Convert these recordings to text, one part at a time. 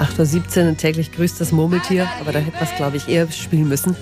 8:17 Uhr täglich grüßt das Murmeltier, aber da hätte man es, glaube ich, eher spielen müssen.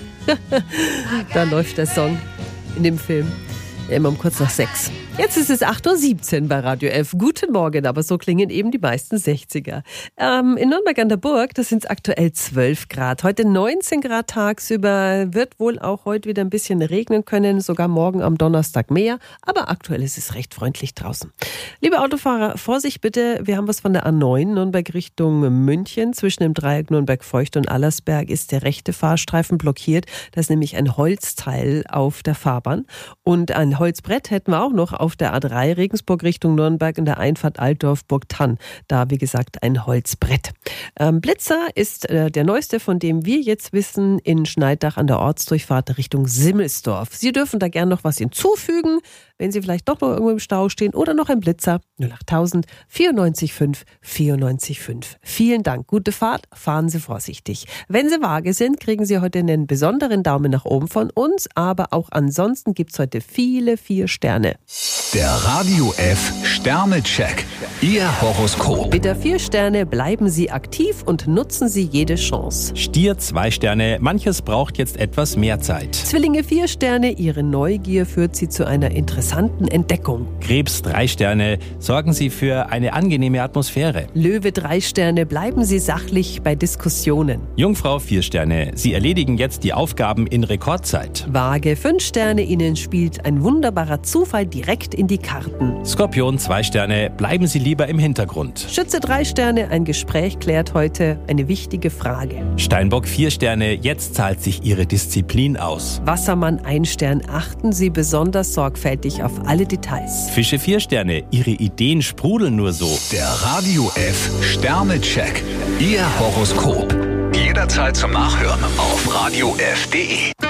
Da läuft der Song in dem Film. Ja, immer um kurz nach 6. Jetzt ist es 8:17 Uhr bei Radio F. Guten Morgen, aber so klingen eben die meisten 60er. In Nürnberg an der Burg, da sind es aktuell 12 Grad. Heute 19 Grad tagsüber, wird wohl auch heute wieder ein bisschen regnen können, sogar morgen am Donnerstag mehr. Aber aktuell ist es recht freundlich draußen. Liebe Autofahrer, Vorsicht bitte, wir haben was von der A9 Nürnberg Richtung München. Zwischen dem Dreieck Nürnberg-Feucht und Allersberg ist der rechte Fahrstreifen blockiert. Da ist nämlich ein Holzteil auf der Fahrbahn. Und ein Holzbrett hätten wir auch noch auf der A3 Regensburg Richtung Nürnberg in der Einfahrt Altdorf-Burgthann. Da, wie gesagt, ein Holzbrett. Blitzer ist der neueste, von dem wir jetzt wissen, in Schneidach an der Ortsdurchfahrt Richtung Simmelsdorf. Sie dürfen da gern noch was hinzufügen, wenn Sie vielleicht doch noch irgendwo im Stau stehen oder noch ein Blitzer. 08000 94 5 94 5. Vielen Dank. Gute Fahrt. Fahren Sie vorsichtig. Wenn Sie vage sind, kriegen Sie heute einen besonderen Daumen nach oben von uns. Aber auch ansonsten gibt es heute viele 4 Sterne. Der Radio F Sternecheck. Ihr Horoskop. Mit der 4 Sterne bleiben Sie aktiv und nutzen Sie jede Chance. Stier 2 Sterne, manches braucht jetzt etwas mehr Zeit. Zwillinge 4 Sterne, Ihre Neugier führt Sie zu einer interessanten Entdeckung. Krebs 3 Sterne, sorgen Sie für eine angenehme Atmosphäre. Löwe 3 Sterne, bleiben Sie sachlich bei Diskussionen. Jungfrau 4 Sterne, Sie erledigen jetzt die Aufgaben in Rekordzeit. Waage 5 Sterne, Ihnen spielt ein wunderbarer Zufall direkt in die Karten. Skorpion 2 Sterne, bleiben Sie lieber im Hintergrund. Schütze 3 Sterne, ein Gespräch klärt heute eine wichtige Frage. Steinbock 4 Sterne, jetzt zahlt sich Ihre Disziplin aus. Wassermann 1 Stern, achten Sie besonders sorgfältig auf alle Details. Fische 4 Sterne, Ihre Ideen sprudeln nur so. Der Radio F Sternecheck. Ihr Horoskop. Jederzeit zum Nachhören auf radiof.de.